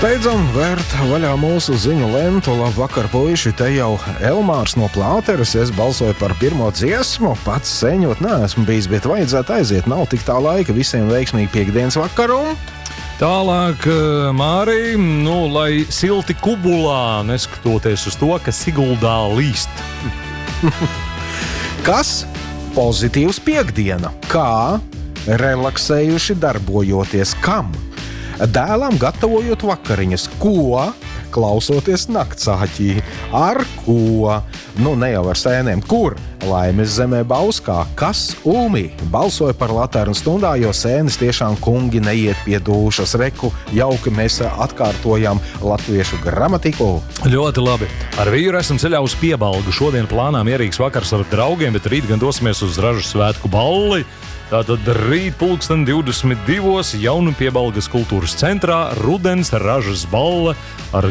Steidzam vērt vaļā mūsu ziņu lentu. Labvakar, puiši, te jau Elmārs no Plāteres. Es balsoju par pirmo dziesmu, pats seņot neesmu bijis, bet vajadzētu aiziet, nav tik tā laika. Visiem veiksmīgi piektdienas vakaru. Tālāk, Mārī, lai silti Kubulā, neskatoties uz to, ka Siguldā līst. Kas pozitīvs piekdiena? Kā relaksējuši darbojoties? Kam? Dēlam gatavojot vakariņas. Ko? Klausoties naktsāķī. Ar ko? Ne jau ar sēnēm. Kur? Laimes zemē Bauskā. Kas? Ulmī. Balsoja par Laternu stundā, jo sēnes tiešām kungi neiet pie dūšas. Reku, jauki mēs atkārtojam latviešu gramatiku. Ļoti labi. Ar vīru esam ceļā uz Piebalgu. Šodien plānā mierīgs vakars ar draugiem, bet rīt gan dosimies uz Ražu svētku balli. Tātad rīt 22. Jaunu Piebalgas kultūras centrā rudens ražas balle ar